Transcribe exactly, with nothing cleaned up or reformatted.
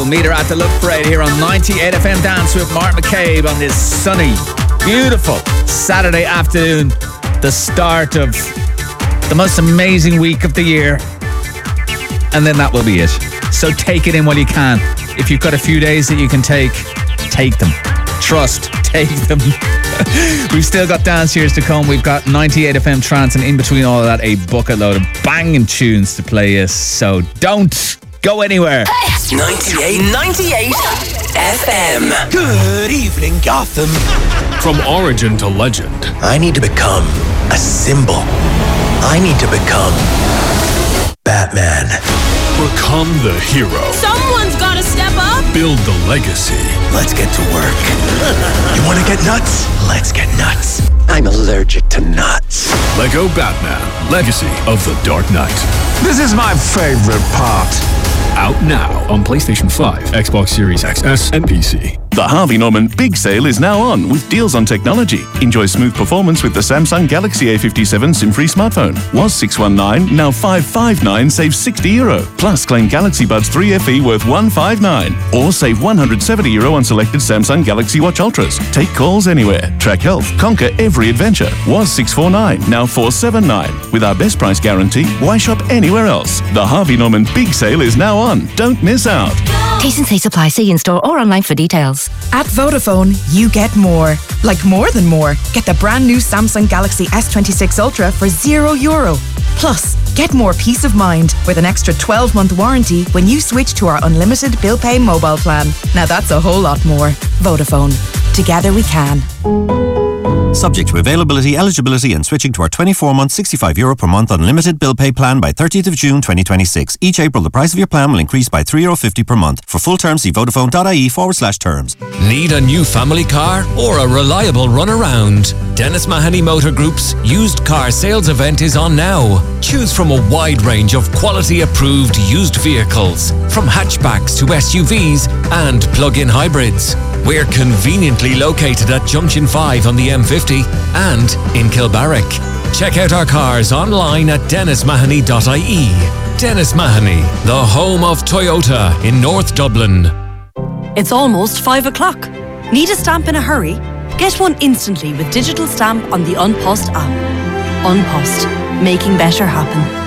Meet her at the Look Parade here on ninety-eight F M Dance with Mark McCabe on this sunny, beautiful Saturday afternoon, the start of the most amazing week of the year. And then that will be it. So take it in while you can. If you've got a few days that you can take, take them. Trust, take them. We've still got dance years to come. We've got ninety-eight F M Trance, and in between all of that, a bucket load of banging tunes to play you. So don't go anywhere. ninety-eight ninety-eight F M. Good evening, Gotham. From origin to legend, I need to become a symbol. I need to become Batman. Become the hero. Someone's gotta step up. Build the legacy. Let's get to work. You wanna get nuts? Let's get nuts. I'm allergic to nuts. Lego Batman, Legacy of the Dark Knight. This is my favorite part. Out now on PlayStation five, Xbox Series X S and P C. The Harvey Norman Big Sale is now on with deals on technology. Enjoy smooth performance with the Samsung Galaxy A fifty-seven SIM-free smartphone. Was six one nine, now five five nine, save sixty euro. Plus claim Galaxy Buds three F E worth one five nine. Or save one hundred seventy euro on selected Samsung Galaxy Watch Ultras. Take calls anywhere. Track health. Conquer every adventure. Was six four nine, now four seven nine. With our best price guarantee, why shop anywhere else? The Harvey Norman Big Sale is now on. Don't miss out. T's and C's apply. See in-store or online for details. At Vodafone, you get more. Like more than more. Get the brand new Samsung Galaxy S twenty-six Ultra for zero euro. Plus, get more peace of mind with an extra twelve month warranty when you switch to our unlimited bill pay mobile plan. Now that's a whole lot more. Vodafone. Together we can. Subject to availability, eligibility and switching to our twenty-four month sixty-five euro per month unlimited bill pay plan by thirtieth of June twenty twenty-six. Each April the price of your plan will increase by three euro fifty per month. For full terms see vodafone.ie forward slash terms. Need a new family car or a reliable runaround? Dennis Mahoney Motor Group's used car sales event is on now. Choose from a wide range of quality approved used vehicles, from hatchbacks to S U Vs and plug-in hybrids. We're conveniently located at Junction five on the M fifty and in Kilbarrack. Check out our cars online at dennis mahoney dot I E. Dennis Mahoney, the home of Toyota in North Dublin. It's almost five o'clock. Need a stamp in a hurry? Get one instantly with digital stamp on the Unpost app. Unpost, making better happen.